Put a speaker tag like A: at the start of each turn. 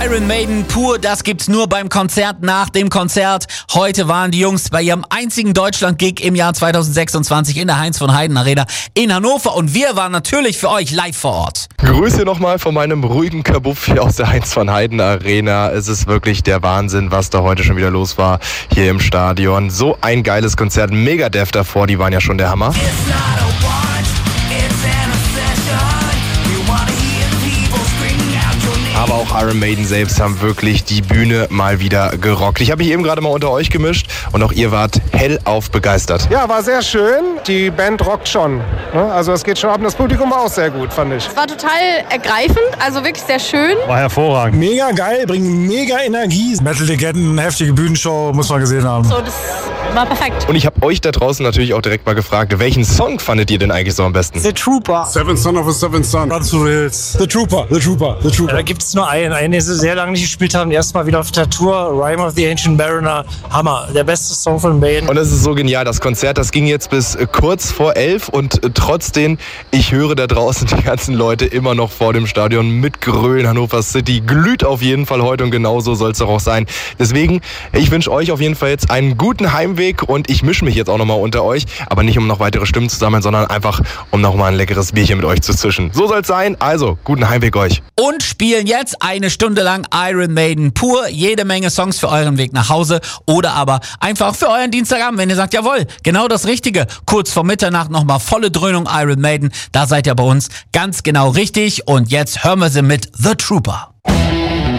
A: Iron Maiden pur, das gibt's nur beim Konzert nach dem Konzert. Heute waren die Jungs bei ihrem einzigen Deutschland-Gig im Jahr 2026 in der Heinz von Heiden Arena in Hannover und wir waren natürlich für euch live vor Ort.
B: Grüße nochmal von meinem ruhigen Kabuff hier aus der Heinz von Heiden Arena. Es ist wirklich der Wahnsinn, was da heute schon wieder los war hier im Stadion. So ein geiles Konzert, Megadeth davor, die waren ja schon der Hammer. Aber auch Iron Maiden selbst haben wirklich die Bühne mal wieder gerockt. Ich habe mich eben gerade mal unter euch gemischt und auch ihr wart hellauf begeistert.
C: Ja, war sehr schön. Die Band rockt schon. Also es geht schon ab und das Publikum war auch sehr gut, fand ich.
D: Es war total ergreifend, also wirklich sehr schön.
E: War hervorragend.
F: Mega geil, bringen mega Energie. Metal-Legenden, heftige Bühnenshow, muss man gesehen haben.
D: So, das war perfekt.
B: Und ich habe euch da draußen natürlich auch direkt mal gefragt, welchen Song fandet ihr denn eigentlich so am besten?
F: The Trooper.
E: Seventh Son of a Seventh Son.
F: Run to the Hills. The Trooper, The Trooper, The Trooper.
G: Da gibt es nur einen, den sie sehr lange nicht gespielt haben. Erstmal wieder auf der Tour, Rime of the Ancient Mariner. Hammer, der beste Song von Maiden.
B: Und das ist so genial, das Konzert, das ging jetzt bis kurz vor 11 und trotzdem, ich höre da draußen die ganzen Leute immer noch vor dem Stadion mitgrölen. Hannover City glüht auf jeden Fall heute und genauso soll es doch auch sein. Deswegen, ich wünsche euch auf jeden Fall jetzt einen guten Heimweg und ich mische mich jetzt auch nochmal unter euch, aber nicht um noch weitere Stimmen zu sammeln, sondern einfach um nochmal ein leckeres Bierchen mit euch zu zischen. So soll es sein, also guten Heimweg euch.
A: Und spielen jetzt eine Stunde lang Iron Maiden pur. Jede Menge Songs für euren Weg nach Hause oder aber einfach für euren Dienstagabend, wenn ihr sagt, jawohl, genau das Richtige. Kurz vor Mitternacht nochmal volle Dröhnung Iron Maiden. Da seid ihr bei uns ganz genau richtig. Und jetzt hören wir sie mit The Trooper.